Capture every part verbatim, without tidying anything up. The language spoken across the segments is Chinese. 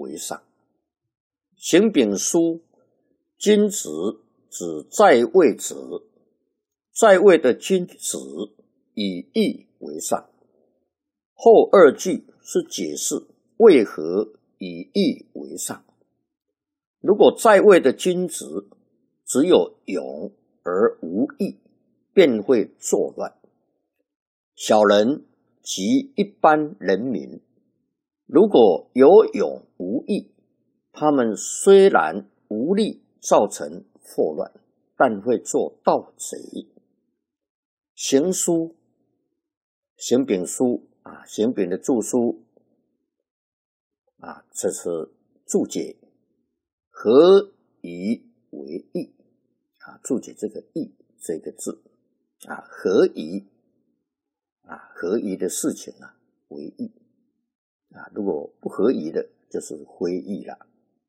为上。行丙书君子指在位者，在位的君子以义为上。后二句是解释为何以义为上。如果在位的君子只有勇而无义，便会作乱。小人及一般人民，如果有勇无义，他们虽然无力造成祸乱，但会做盗贼。行书，行丙书啊，行丙的注书啊，这是注解，合宜为义啊，注解这个义这个字啊，合宜啊，合宜的事情啊为义啊，如果不合宜的，就是非义了。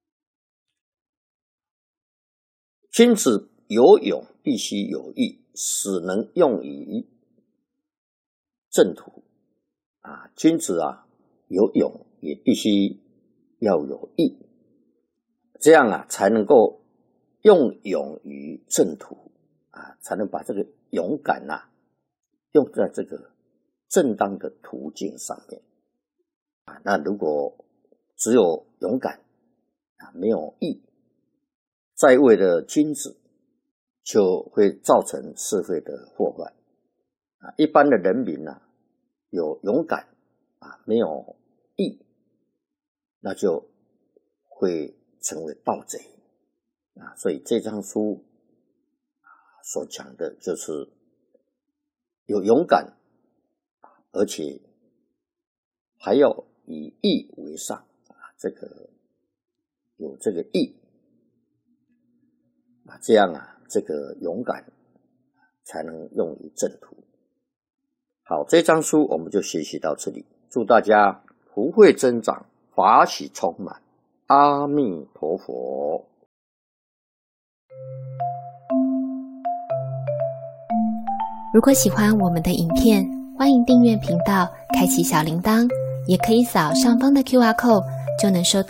君子有勇，必须有义，使能用于正途啊。君子啊有勇，也必须要有义，这样啊才能够用勇于正途啊，才能把这个勇敢啊用在这个正当的途径上面啊。那如果只有勇敢啊，没有义，在位的君子就会造成社会的祸乱啊。一般的人民啊，有勇敢啊，没有义，那就会成为盗贼啊。所以这章书所讲的就是有勇敢，而且还要以义为上啊，这个有这个义啊，这样啊，这个勇敢才能用于正途。好，这章书我们就学习到这里，祝大家福慧增长，法喜充满，阿弥陀佛。 如果喜欢我们的影片，欢迎订阅频道，开启小铃铛，也可以扫上方的 Q R code， 就能收到